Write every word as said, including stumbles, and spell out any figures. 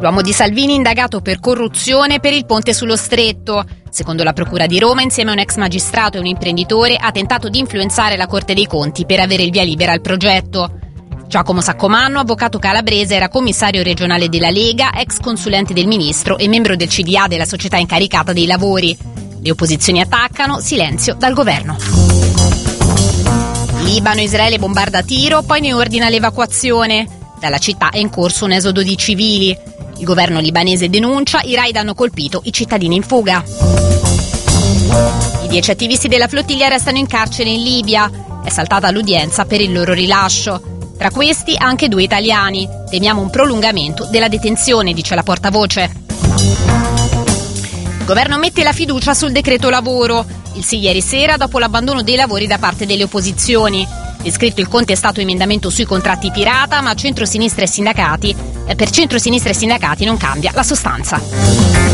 L'uomo di Salvini indagato per corruzione per il ponte sullo Stretto. Secondo la Procura di Roma, insieme a un ex magistrato e un imprenditore, ha tentato di influenzare la Corte dei Conti per avere il via libera al progetto. Giacomo Saccomanno, avvocato calabrese, era commissario regionale della Lega, ex consulente del ministro e membro del C D A della società incaricata dei lavori. Le opposizioni attaccano, silenzio dal governo. Libano, Israele bombarda a tiro, poi ne ordina l'evacuazione. Dalla città è in corso un esodo di civili. Il governo libanese denuncia, i raid hanno colpito i cittadini in fuga. I dieci attivisti della flottiglia restano in carcere in Libia. È saltata l'udienza per il loro rilascio. Tra questi anche due italiani. Temiamo un prolungamento della detenzione, dice la portavoce. Il governo mette la fiducia sul decreto lavoro. Il sì ieri sera dopo l'abbandono dei lavori da parte delle opposizioni. Descritto il contestato emendamento sui contratti pirata, ma centrosinistra e sindacati, eh, per centrosinistra e sindacati non cambia la sostanza.